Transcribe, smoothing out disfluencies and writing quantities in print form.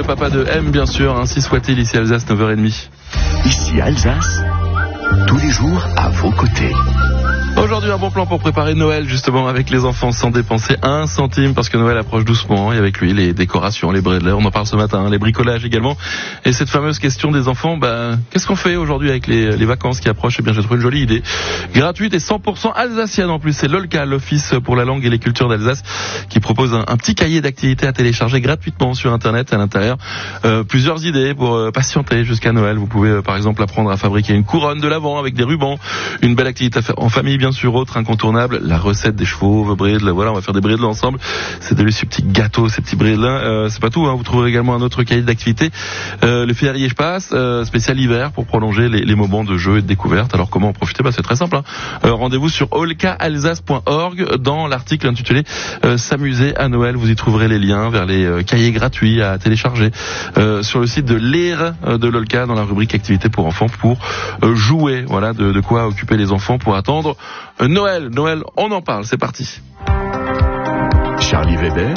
papa de M, bien sûr, ainsi soit-il, ici Alsace, 9h30. Ici Alsace, tous les jours à vos côtés. Aujourd'hui, un bon plan pour préparer Noël, justement, avec les enfants, sans dépenser un centime, parce que Noël approche doucement, et avec lui, les décorations, les bredlers, on en parle ce matin, les bricolages également. Et cette fameuse question des enfants, qu'est-ce qu'on fait aujourd'hui avec les vacances qui approchent? Eh bien, j'ai trouvé une jolie idée. Gratuite et 100% alsacienne en plus. C'est l'OLCA, l'Office pour la langue et les cultures d'Alsace, qui propose un petit cahier d'activités à télécharger gratuitement sur Internet. À l'intérieur, plusieurs idées pour patienter jusqu'à Noël. Vous pouvez, par exemple, apprendre à fabriquer une couronne de l'Avent avec des rubans, une belle activité à faire en famille, bien sûr, autre incontournable, la recette des chevaux, bridles, voilà, on va faire des bridles ensemble. C'est délicieux petits gâteaux, ces petits bridles, c'est pas tout, vous trouverez également un autre cahier d'activité, le février je passe, spécial hiver pour prolonger les moments de jeu et de découverte. Alors comment en profiter? C'est très simple, rendez-vous sur olkaalsace.org dans l'article intitulé s'amuser à Noël. Vous y trouverez les liens vers les cahiers gratuits à télécharger sur le site de l'ER de l'OLCA dans la rubrique activités pour enfants pour jouer, voilà, de quoi occuper les enfants pour attendre Noël, on en parle, c'est parti. Charlie Weber,